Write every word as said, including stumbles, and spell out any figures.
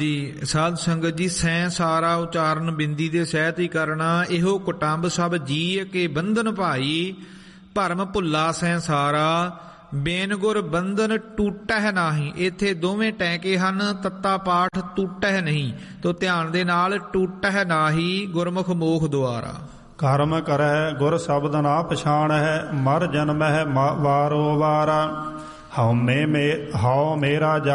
ਜੀ ਸਾਧ ਸੰਗਤ ਜੀ, ਸੈਂ ਸਾਰਾ ਉਚਾਰਨ ਬਿੰਦੀ ਦੇ ਸਹਿਤ ਹੀ ਕਰਨਾ। ਇਹੋ ਕੁਟੰਬ ਸਭ ਜੀ ਕੇ ਬੰਧਨ ਭਾਈ, ਭਰਮ ਭੁੱਲਾ ਸੈਂ ਸਾਰਾ, ਬੇਨ ਗੁਰ ਬੰਧਨ ਟੂਟਹਿ ਨਾਹੀ। ਇੱਥੇ ਦੋਵੇਂ ਟੈਂਕੇ ਹਨ, ਤੱਤਾ ਪਾਠ ਟੂਟਹਿ ਨਹੀਂ, ਤੋ ਧਿਆਨ ਦੇ ਨਾਲ ਟੂਟਹਿ ਨਾਹੀ ਗੁਰਮੁਖ ਮੋਖ ਦੁਆਰਾ। ਕਰਮ ਕਰੈ ਗੁਰ ਸ਼ਬਦ ਨਾ ਪਛਾਣ ਹੈ, ਮਰ ਜਨਮ ਹੈ ਵਾਰੋ ਵਾਰਾ। ਹਉ ਮੇ ਹਉ ਮੇਰਾ